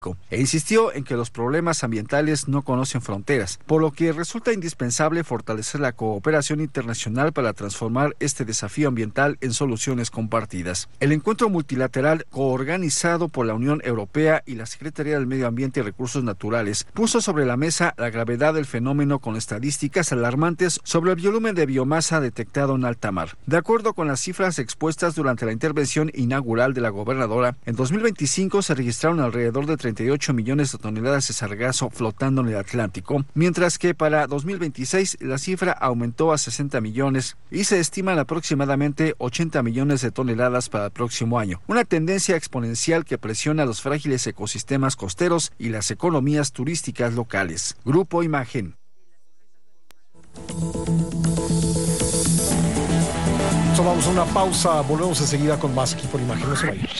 e insistió en que los problemas ambientales no conocen fronteras, por lo que resulta indispensable fortalecer la cooperación internacional para transformar este desafío ambiental en soluciones compartidas. El encuentro multilateral coorganizado por la Unión Europea y la Secretaría del Medio Ambiente y Recursos Naturales puso sobre la mesa la gravedad del fenómeno con estadísticas alarmantes sobre el volumen de biomasa detectado en alta mar. De acuerdo con las cifras expuestas durante la intervención inaugural de la gobernadora, en 2025 se registraron alrededor de 38 millones de toneladas de sargazo flotando en el Atlántico, mientras que para 2026 la cifra aumentó a 60 millones y se estiman aproximadamente 80 millones de toneladas para el próximo año. Una tendencia exponencial que presiona los frágiles ecosistemas costeros y las economías turísticas locales. Grupo Imagen. Tomamos una pausa, volvemos enseguida con más aquí por Imagen. No se vayan.